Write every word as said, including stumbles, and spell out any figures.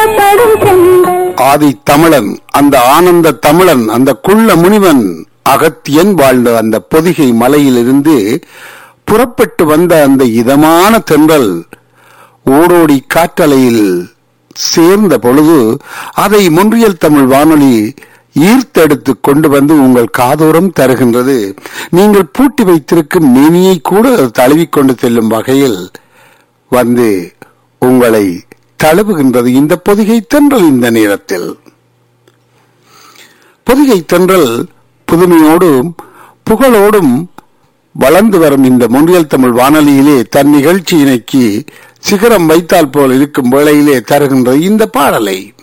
ஆதி தமிழன், அந்த ஆனந்த தமிழன், அந்த குள்ள முனிவன் அகத்தியன் வாழ்ந்த அந்த பொதிகை மலையிலிருந்து புறப்பட்டு வந்த அந்த இதமான தென்றல் ஓடோடி காற்றலையில் சேர்ந்த பொழுது அதை மொன்றியல் தமிழ் வானொலி ஈர்த்தெடுத்து கொண்டு வந்து உங்கள் காதோரம் தருகின்றது. நீங்கள் பூட்டி வைத்திருக்கும் மேனியை கூட தழுவிக்கொண்டு செல்லும் வகையில் வந்து உங்களை தழுவுகின்றது இந்த பொதிகை தென்றல். இந்த நேரத்தில் பொதிகை தென்றல் புதுமையோடும் புகழோடும் வளர்ந்து வரும் இந்த மொன்றியல் தமிழ் வானொலியிலே தன் நிகழ்ச்சியினைக்கு சிகரம் வைத்தால் போல் இருக்கும் வேளையிலே தருகின்ற இந்த பாடலை